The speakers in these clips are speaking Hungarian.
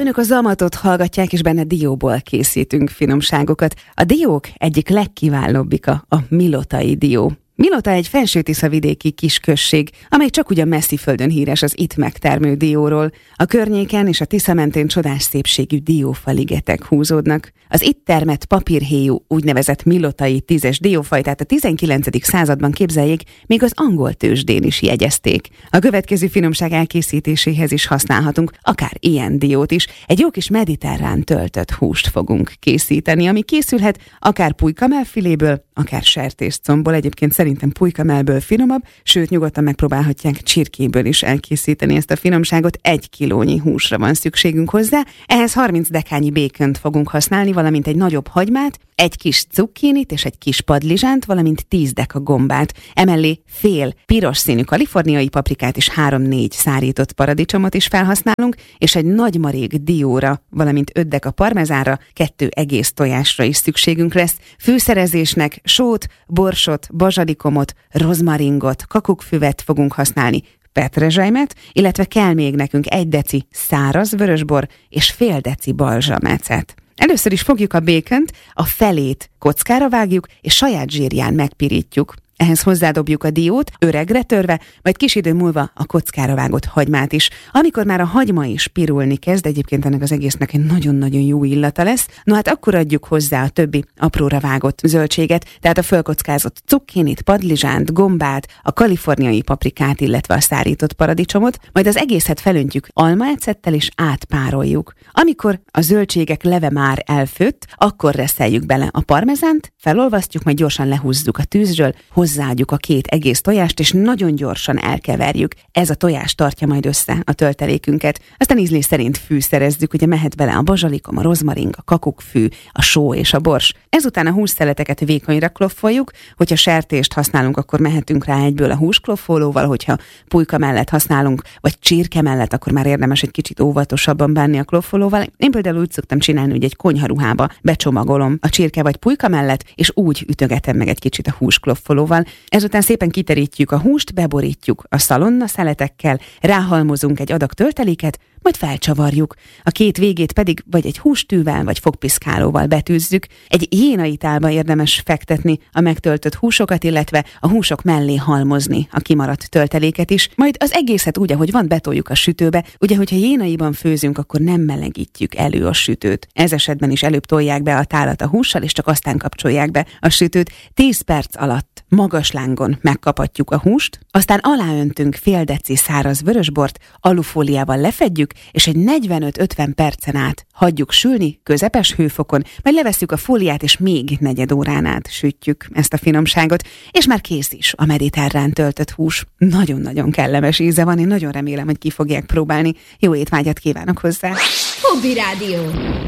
Önök a Zamatot hallgatják, és benne dióból készítünk finomságokat. A diók egyik legkiválóbbika a milotai dió. Milota egy felső-tiszavidéki kisközség, amely csak ugyan Messzi-földön híres az itt megtermő dióról. A környéken és a Tisza mentén csodás szépségű diófaligetek húzódnak. Az itt termett papírhéjú úgynevezett milotai 10-es diófajtát a 19. században, képzeljék, még az angol tőzsdén is jegyezték. A következő finomság elkészítéséhez is használhatunk akár ilyen diót is. Egy jó kis mediterrán töltött húst fogunk készíteni, ami készülhet akár pulykamelfiléből, akár sertéscombból. Egyébként szerintem pulykamelből finomabb, sőt nyugodtan megpróbálhatják csirkéből is elkészíteni ezt a finomságot. 1 kilónyi húsra van szükségünk hozzá. Ehhez 30 dekányi békönt fogunk használni, valamint egy nagyobb hagymát, egy kis cukkinit és egy kis padlizsánt, valamint 10 deka gombát. Emellé fél piros színű kaliforniai paprikát és 3-4 szárított paradicsomot is felhasználunk, és egy nagy marék dióra, valamint 5 deka parmezánra, 2 egész tojásra is szükségünk lesz. Fűszerezésnek sót, borsot, bazsalikomot, rozmaringot, kakukkfüvet fogunk használni, petrezselymet, illetve kell még nekünk 1 deci száraz vörösbor és fél deci balzsamecet. Először is fogjuk a békönt, a felét kockára vágjuk, és saját zsírján megpirítjuk. Ehhez hozzádobjuk a diót, öregre törve, majd kis idő múlva a kockára vágott hagymát is. Amikor már a hagyma is pirulni kezd, egyébként ennek az egésznek egy nagyon-nagyon jó illata lesz, no hát akkor adjuk hozzá a többi apróra vágott zöldséget, tehát a fölkockázott cukkinit, padlizsánt, gombát, a kaliforniai paprikát, illetve a szárított paradicsomot, majd az egészet felöntjük almaecettel és átpároljuk. Amikor a zöldségek leve már elfőtt, akkor reszeljük bele a parmezánt, felolvasztjuk, majd gyorsan lehúzzuk a tűzről, hozzáadjuk a 2 egész tojást, és nagyon gyorsan elkeverjük. Ez a tojás tartja majd össze a töltelékünket. Aztán ízlés szerint fűszerezzük, ugye mehet bele a bazsalikom, a rozmaring, a kakukkfű, a só és a bors. Ezután a hússzeleteket vékonyra kloffoljuk, hogyha sertést használunk, akkor mehetünk rá egyből a húskloffolóval, hogyha pulyka mellett használunk, vagy csirke mellett, akkor már érdemes egy kicsit óvatosabban bánni a kloffolóval. Én például úgy szoktam csinálni, hogy egy konyharuhába becsomagolom a csirke vagy pulyka mellett, és úgy ütögetem meg egy kicsit a húskloffolóval. Ezután szépen kiterítjük a húst, beborítjuk a szalonna szeletekkel, ráhalmozunk egy adag tölteléket, majd felcsavarjuk. A 2 végét pedig vagy egy hústűvel, vagy fogpiszkálóval betűzzük. Egy jénaitálba érdemes fektetni a megtöltött húsokat, illetve a húsok mellé halmozni a kimaradt tölteléket is. Majd az egészet úgy, ahogy van, betoljuk a sütőbe. Ugye, hogyha jénaiban főzünk, akkor nem melegítjük elő a sütőt. Ez esetben is előbb tolják be a tálat a hússal, és csak aztán kapcsolják be a sütőt. 10 perc alatt magas lángon megkapatjuk a húst, aztán aláöntünk fél deci száraz vörösbort, alufóliával lefedjük, és egy 45-50 percen át hagyjuk sülni közepes hőfokon, majd levesszük a fóliát, és még negyed órán át sütjük ezt a finomságot, és már kész is a mediterrán töltött hús. Nagyon-nagyon kellemes íze van, én nagyon remélem, hogy ki fogják próbálni. Jó étvágyat kívánok hozzá! Hobby Rádió.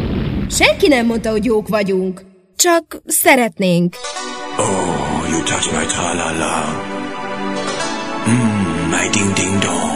Senki nem mondta, hogy jók vagyunk, csak szeretnénk. Oh, you touch my tra-la-la. My ding-ding-dong.